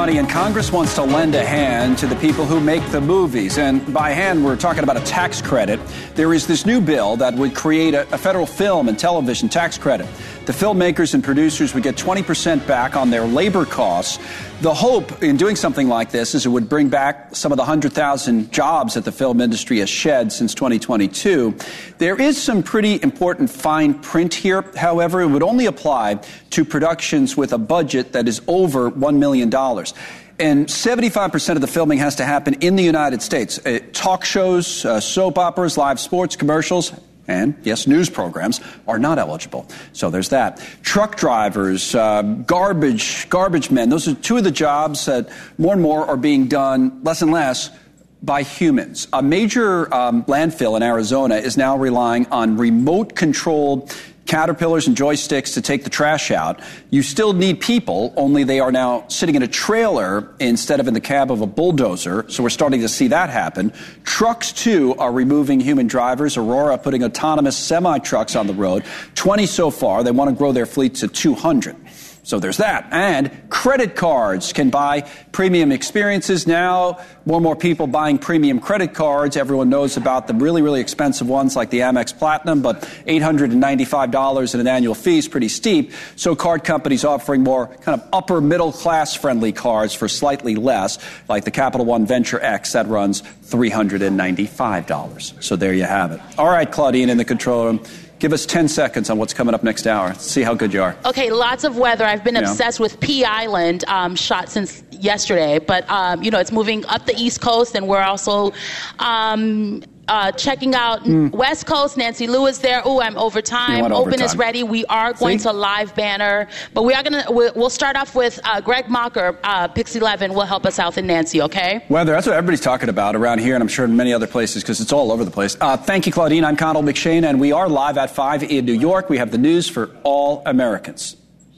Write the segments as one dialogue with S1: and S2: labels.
S1: money, and Congress wants to lend a hand to the people who make the movies. And by hand, we're talking about a tax credit. There is this new bill that would create a federal film and television tax credit. The filmmakers and producers would get 20% back on their labor costs. The hope in doing something like this is it would bring back some of the 100,000 jobs that the film industry has shed since 2022. There is some pretty important fine print here. However, it would only apply to productions with a budget that is over $1 million. And 75% of the filming has to happen in the United States. Talk shows, soap operas, live sports, commercials, and, yes, news programs are not eligible. So there's that. Truck drivers, garbage men, those are two of the jobs that more and more are being done less and less by humans. A major landfill in Arizona is now relying on remote-controlled caterpillars and joysticks to take the trash out. You still need people, only they are now sitting in a trailer instead of in the cab of a bulldozer. So we're starting to see that happen. Trucks, too, are removing human drivers. Aurora putting autonomous semi-trucks on the road. 20 so far. They want to grow their fleet to 200. So there's that. And credit cards can buy premium experiences. Now, more and more people buying premium credit cards. Everyone knows about the really, really expensive ones like the Amex Platinum, but $895 in an annual fee is pretty steep. So card companies offering more kind of upper middle class friendly cards for slightly less, like the Capital One Venture X that runs $395. So there you have it. All right, Claudine in the control room. Give us 10 seconds on what's coming up next hour. See how good you are.
S2: Okay, lots of weather. I've been obsessed with Pea Island, shot since yesterday. But, it's moving up the East Coast, and we're also checking out West Coast. Nancy Lou is there. Oh, I'm over time. Open is ready. We are going to live banner. But we'll start off with Greg Mocker, Pix 11, will help us out, and Nancy, okay?
S1: Weather, that's what everybody's talking about around here, and I'm sure in many other places because it's all over the place. Thank you, Claudine. I'm Connell McShane, and we are live at 5 in New York. We have the news for all Americans.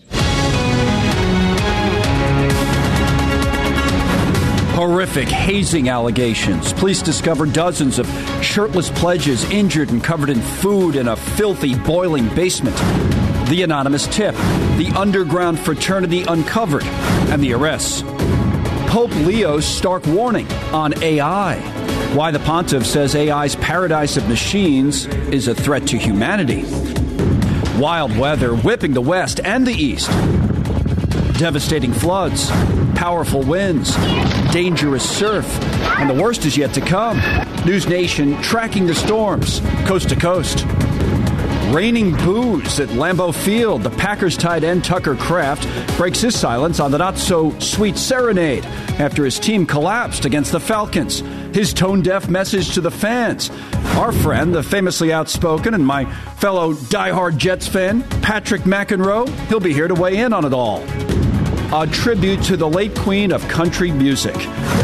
S1: Horrific hazing allegations. Police discovered dozens of shirtless pledges injured and covered in food in a filthy, boiling basement. The anonymous tip, the underground fraternity uncovered, and the arrests. Pope Leo's stark warning on AI. Why the pontiff says AI's paradise of machines is a threat to humanity. Wild weather whipping the west and the east. Devastating floods, powerful winds, dangerous surf, and the worst is yet to come. News Nation tracking the storms, coast to coast. Raining boos at Lambeau Field. The Packers tight end Tucker Kraft breaks his silence on the not-so-sweet serenade after his team collapsed against the Falcons. His tone-deaf message to the fans. Our friend, the famously outspoken and my fellow diehard Jets fan, Patrick McEnroe, he'll be here to weigh in on it all. A tribute to the late queen of country music.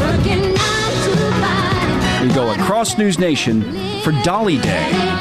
S1: We go across News Nation for Dolly Day.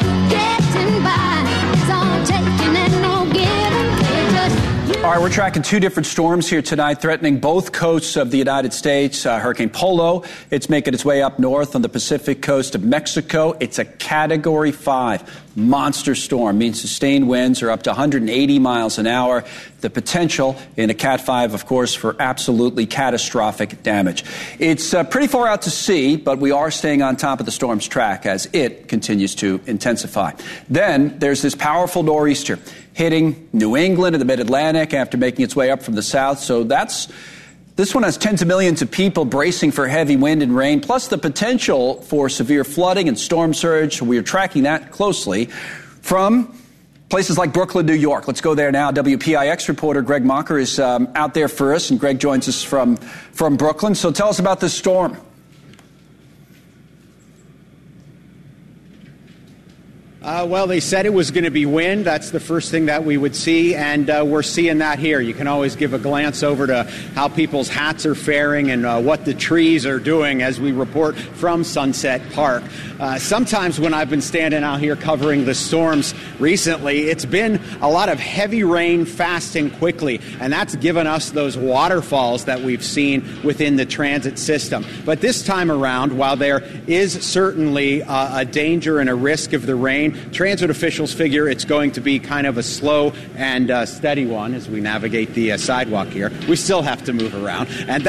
S1: All right, we're tracking two different storms here tonight, threatening both coasts of the United States. Hurricane Polo, it's making its way up north on the Pacific coast of Mexico. It's a Category 5 monster storm, means sustained winds are up to 180 miles an hour. The potential in a Cat 5, of course, for absolutely catastrophic damage. It's pretty far out to sea, but we are staying on top of the storm's track as it continues to intensify. Then there's this powerful nor'easter hitting New England and the mid-Atlantic after making its way up from the south. So this one has tens of millions of people bracing for heavy wind and rain, plus the potential for severe flooding and storm surge. We are tracking that closely from places like Brooklyn, New York. Let's go there now. WPIX reporter Greg Mocker is out there for us, and Greg joins us from Brooklyn. So tell us about this storm.
S3: Well, they said it was going to be wind. That's the first thing that we would see, and we're seeing that here. You can always give a glance over to how people's hats are faring and what the trees are doing as we report from Sunset Park. Sometimes when I've been standing out here covering the storms recently, it's been a lot of heavy rain fast and quickly, and that's given us those waterfalls that we've seen within the transit system. But this time around, while there is certainly a danger and a risk of the rain, transit officials figure it's going to be kind of a slow and steady one as we navigate the sidewalk here. We still have to move around. And